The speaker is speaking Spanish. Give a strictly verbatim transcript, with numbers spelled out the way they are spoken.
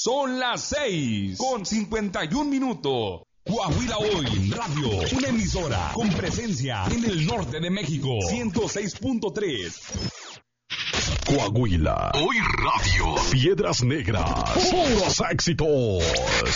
Son las seis con cincuenta y un minutos. Coahuila Hoy Radio, una emisora con presencia en el norte de México. ciento seis punto tres. Coahuila Hoy Radio. Piedras Negras. Puros éxitos.